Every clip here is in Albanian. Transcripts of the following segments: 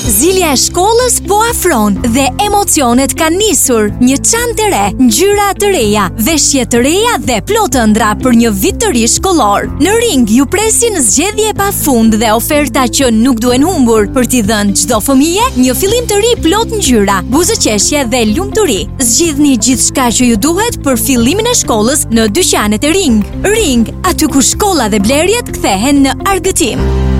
Zilja e shkollës po afron dhe emocionet kanë nisur. Një çantë të re, ngjyra të reja, veshje të reja dhe plot ëndra për një vit të ri shkollor. Në Ring ju presin zgjedhje pafund dhe oferta që nuk duhen humbur për t'i dhënë çdo fëmijë një fillim të ri plot ngjyra, buzëqeshje dhe lumturi. Zgjidhni gjithçka që ju duhet për fillimin e shkollës në dyqanet e Ring. Ring, aty ku shkolla dhe blerjet kthehen në argëtim.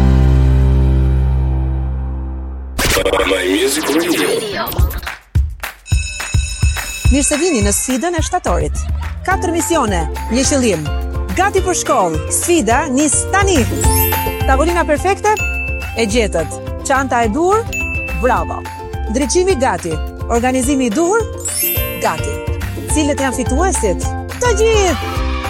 My Music Radio. Mirë se vini në sfidën e shtatorit. 4 misione, një qëllim. Gati për shkollë. Sfida nis tani. Tavolina perfekte? E gjetët. Çanta e duhur? Bravo. Ndriçimi gati. Organizimi i duhur? Gati. Cilët janë fituesit? Të gjithë.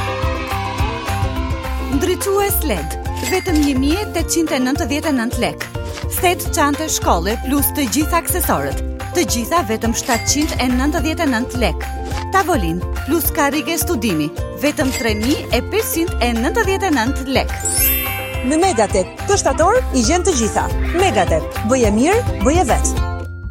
Ndriçues LED, vetëm 1899 lekë. Set çantë shkolle plus të gjitha aksesorët. Të gjitha vetëm 799 lekë. Tavolin plus karrige studimi, vetëm 3599 lekë. Në Megatet, të shtator i gjen të gjitha. Megatet, bëje mirë, bëje vetë.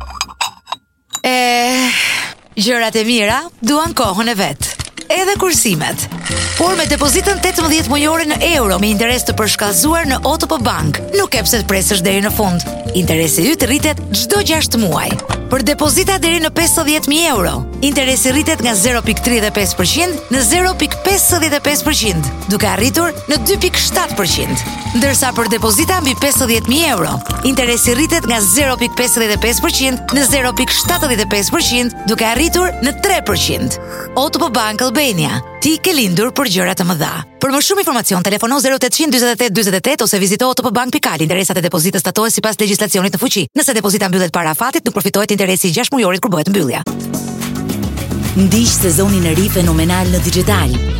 Gjërat e mira duan kohën e vet. Edhe kursimet. Por me depozitën 18 mujore në euro me interes të përshkallëzuar në OTP Bank, nuk e pse të presësh deri në fund. Interesi yt rritet çdo 6 muaj. Për depozita deri në 50.000 euro, interesi rritet nga 0.35% në 0.55%, duke arritur në 2.7%. Ndërsa për depozita mbi 50.000 euro, interesi rritet nga 0.55% në 0.75%, duke arritur në 3%. OTP Bank Albania, ti ke lindur për gjëra të mëdha. Për më shumë informacion, telefono 0800 48 48 ose vizito otpbank.al. Interesat e depozitës statohen sipas legjislacionit në fuqi. Nëse depozita mbyllet para afatit, nuk përfitohet interesi i 6 mujorit kur bëhet mbyllja. Ndiq sezonin e ri fenomenal në Digital.